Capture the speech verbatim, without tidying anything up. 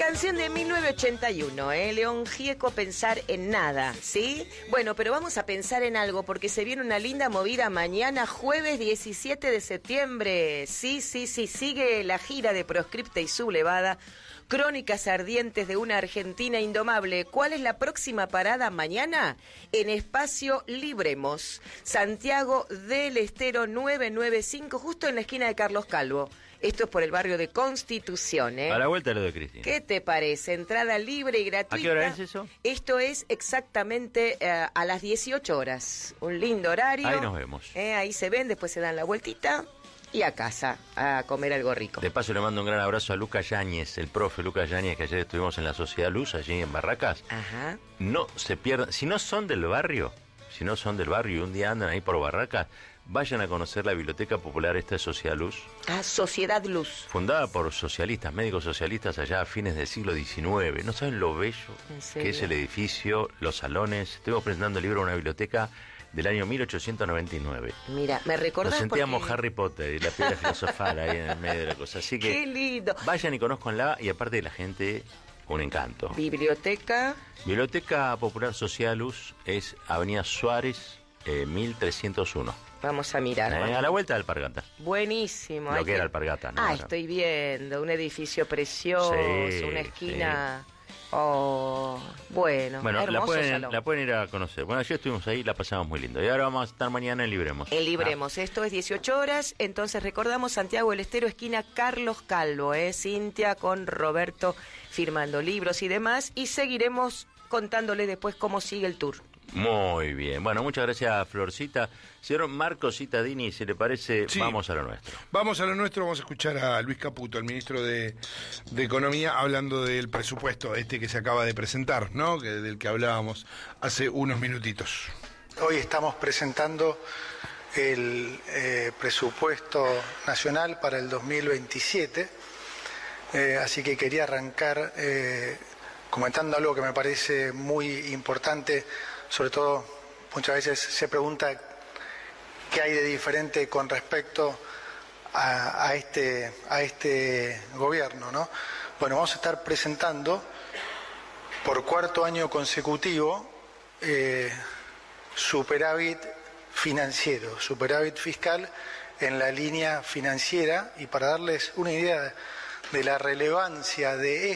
Canción de mil novecientos ochenta y uno, ¿eh? León Gieco, Pensar en Nada, ¿sí? Bueno, pero vamos a pensar en algo porque se viene una linda movida mañana, jueves diecisiete de septiembre. Sí, sí, sí, sigue la gira de Proscripta y Sublevada, Crónicas Ardientes de una Argentina Indomable. ¿Cuál es la próxima parada mañana? En Espacio Libremos, Santiago del Estero novecientos noventa y cinco, justo en la esquina de Carlos Calvo. Esto es por el barrio de Constitución, ¿eh? A la vuelta de lo de Cristina. ¿Qué te parece? Entrada libre y gratuita. ¿A qué hora es eso? Esto es exactamente eh, a las dieciocho horas. Un lindo horario. Ahí nos vemos. Eh, ahí se ven, después se dan la vueltita y a casa a comer algo rico. De paso le mando un gran abrazo a Lucas Yáñez, el profe Lucas Yáñez, que ayer estuvimos en la Sociedad Luz, allí en Barracas. Ajá. No se pierdan, si no son del barrio, si no son del barrio y un día andan ahí por Barracas, vayan a conocer la Biblioteca Popular, esta es Sociedad Luz. Ah, Sociedad Luz. Fundada por socialistas, médicos socialistas allá a fines del siglo diecinueve. No saben lo bello que es el edificio, los salones. Estuvimos presentando el libro de una biblioteca del año mil ochocientos noventa y nueve. Mira, me recordás Nos sentíamos porque... Harry Potter y la piedra filosofal ahí en el medio de la cosa. Así que ¡qué lindo! Vayan y conozcanla, y aparte de la gente, un encanto. Biblioteca. Biblioteca Popular Sociedad Luz es Avenida Suárez, eh, mil trescientos uno. Vamos a mirar. Eh, a la vuelta de Alpargatas. Buenísimo. Lo Hay que era Alpargatas, ¿no? Ah, Ahora. estoy viendo. Un edificio precioso, Sí, una esquina... Oh, bueno, Bueno, hermoso la pueden, salón. la pueden ir a conocer. Bueno, ayer estuvimos ahí, la pasamos muy lindo. Y ahora vamos a estar mañana en Libremos. En Libremos, Ah. esto es dieciocho horas, entonces recordamos Santiago del Estero, esquina Carlos Calvo, ¿eh? Cintia con Roberto firmando libros y demás, y seguiremos contándole después cómo sigue el tour. Muy bien. Bueno, muchas gracias, Florcita. Señor Marco Cittadini, si le parece, Sí. vamos a lo nuestro. Vamos a lo nuestro, vamos a escuchar a Luis Caputo, el ministro de, de Economía, hablando del presupuesto este que se acaba de presentar, ¿no? Que, del que hablábamos hace unos minutitos. Hoy estamos presentando el eh, presupuesto nacional para el dos mil veintisiete, eh, así que quería arrancar eh, comentando algo que me parece muy importante. Sobre todo, muchas veces se pregunta qué hay de diferente con respecto a, a, este, a este gobierno, ¿no? Bueno, vamos a estar presentando por cuarto año consecutivo eh, superávit financiero, superávit fiscal en la línea financiera, y para darles una idea de la relevancia de